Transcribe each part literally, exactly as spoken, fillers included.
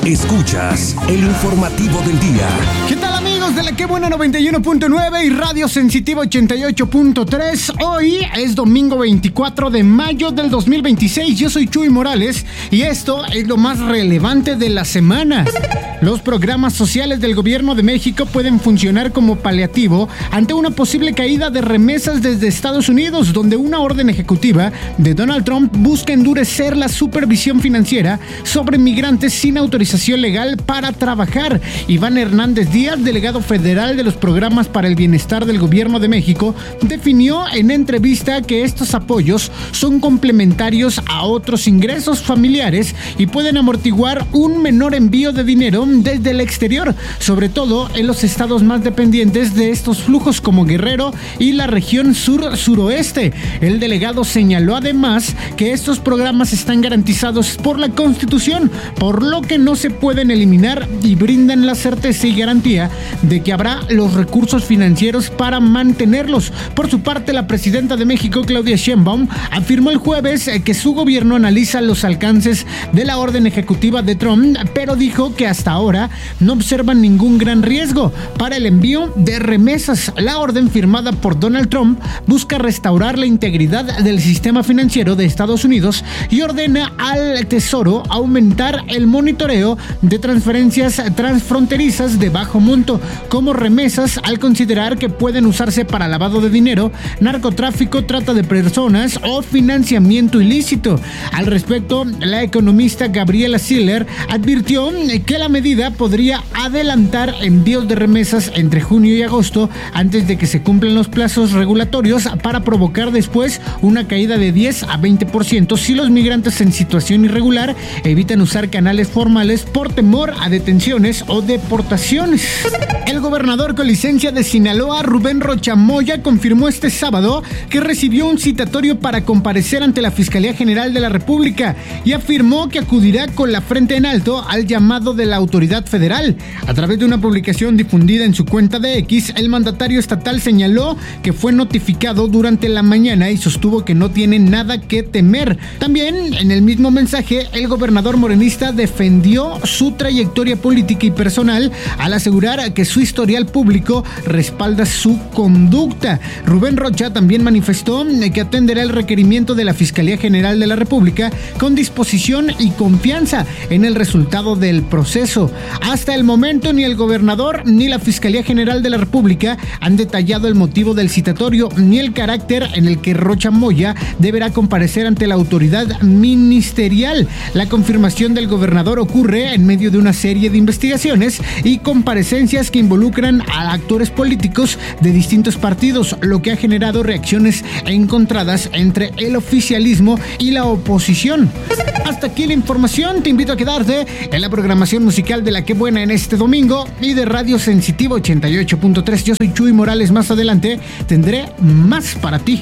Escuchas el informativo del día. ¿Qué tal, amigos de la Que Buena noventa y uno punto nueve y Radio Sensitiva ochenta y ocho punto tres? Hoy es domingo veinticuatro de mayo del dos mil veintiséis. Yo soy Chuy Morales y esto es lo más relevante de la semana. Los programas sociales del gobierno de México pueden funcionar como paliativo ante una posible caída de remesas desde Estados Unidos, donde una orden ejecutiva de Donald Trump busca endurecer la supervisión financiera sobre migrantes sin autorización legal para trabajar. Iván Hernández Díaz, delegado federal de los programas para el bienestar del gobierno de México, definió en entrevista que estos apoyos son complementarios a otros ingresos familiares y pueden amortiguar un menor envío de dinero desde el exterior, sobre todo en los estados más dependientes de estos flujos como Guerrero y la región sur-suroeste. El delegado señaló además que estos programas están garantizados por la Constitución, por lo que no se pueden eliminar y brindan la certeza y garantía de que habrá los recursos financieros para mantenerlos. Por su parte, la presidenta de México, Claudia Sheinbaum, afirmó el jueves que su gobierno analiza los alcances de la orden ejecutiva de Trump, pero dijo que hasta ahora no observan ningún gran riesgo para el envío de remesas. La orden firmada por Donald Trump busca restaurar la integridad del sistema financiero de Estados Unidos y ordena al Tesoro aumentar el monitoreo de transferencias transfronterizas de bajo monto como remesas, al considerar que pueden usarse para lavado de dinero, narcotráfico, trata de personas o financiamiento ilícito. Al respecto, la economista Gabriela Siller advirtió que la medida podría adelantar envíos de remesas entre junio y agosto antes de que se cumplan los plazos regulatorios, para provocar después una caída de diez a veinte por ciento si los migrantes en situación irregular evitan usar canales formales por temor a detenciones o deportaciones. El gobernador con licencia de Sinaloa, Rubén Rocha Moya, confirmó este sábado que recibió un citatorio para comparecer ante la Fiscalía General de la República y afirmó que acudirá con la frente en alto al llamado de la autoridad federal. A través de una publicación difundida en su cuenta de X, el mandatario estatal señaló que fue notificado durante la mañana y sostuvo que no tiene nada que temer. También, en el mismo mensaje, el gobernador morenista defendió su trayectoria política y personal al asegurar que su historial público respalda su conducta. Rubén Rocha también manifestó que atenderá el requerimiento de la Fiscalía General de la República con disposición y confianza en el resultado del proceso. Hasta el momento, ni el gobernador ni la Fiscalía General de la República han detallado el motivo del citatorio ni el carácter en el que Rocha Moya deberá comparecer ante la autoridad ministerial. La confirmación del gobernador ocurre en medio de una serie de investigaciones y comparecencias que involucran a actores políticos de distintos partidos, lo que ha generado reacciones encontradas entre el oficialismo y la oposición. Hasta aquí la información. Te invito a quedarte en la programación musical de La Que Buena en este domingo y de Radio Sensitiva ochenta y ocho punto tres. Yo soy Chuy Morales. Más adelante tendré más para ti.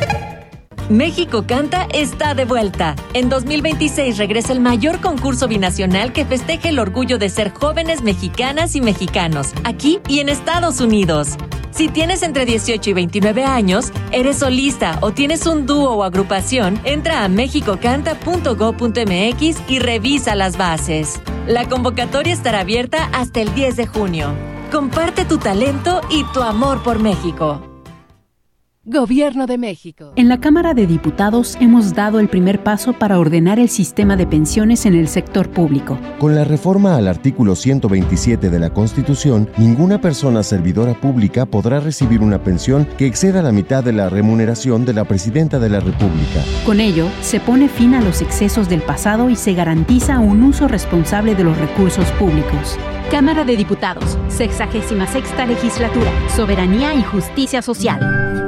México Canta está de vuelta. En dos mil veintiséis regresa el mayor concurso binacional que festeja el orgullo de ser jóvenes mexicanas y mexicanos, aquí y en Estados Unidos. Si tienes entre dieciocho y veintinueve años, eres solista o tienes un dúo o agrupación, entra a mexico canta punto gob punto mx y revisa las bases. La convocatoria estará abierta hasta el diez de junio. Comparte tu talento y tu amor por México. Gobierno de México. En la Cámara de Diputados hemos dado el primer paso para ordenar el sistema de pensiones en el sector público. Con la reforma al artículo ciento veintisiete de la Constitución, ninguna persona servidora pública podrá recibir una pensión que exceda la mitad de la remuneración de la Presidenta de la República. Con ello, se pone fin a los excesos del pasado y se garantiza un uso responsable de los recursos públicos. Cámara de Diputados, sexagésima sexta legislatura, Soberanía y Justicia Social.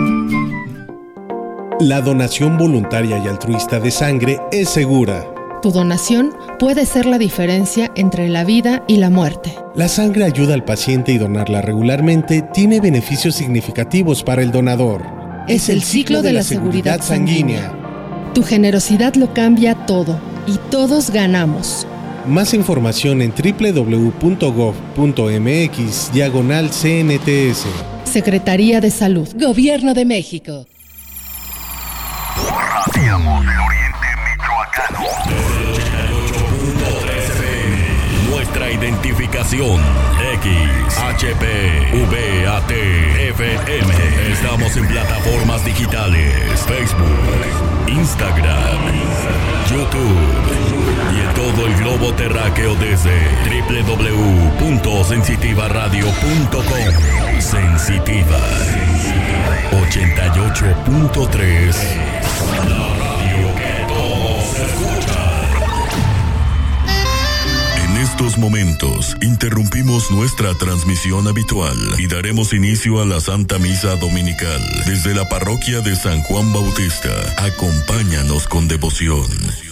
La donación voluntaria y altruista de sangre es segura. Tu donación puede ser la diferencia entre la vida y la muerte. La sangre ayuda al paciente y donarla regularmente tiene beneficios significativos para el donador. Es el ciclo de la seguridad sanguínea. Tu generosidad lo cambia todo y todos ganamos. Más información en doble u doble u doble u punto gob punto mx diagonal C N T S. Secretaría de Salud. Gobierno de México. Radiamos del Oriente Michoacano. ochenta y ocho punto tres F M. estación X H P V A T F M. Estamos en plataformas digitales: Facebook, Instagram, YouTube y en todo el globo terráqueo desde doble u doble u doble u punto sensitiva radio punto com. Sensitiva ochenta y ocho punto tres, la radio que todos escuchan. En estos momentos interrumpimos nuestra transmisión habitual y daremos inicio a la Santa Misa Dominical desde la parroquia de San Juan Bautista. Acompáñanos con devoción.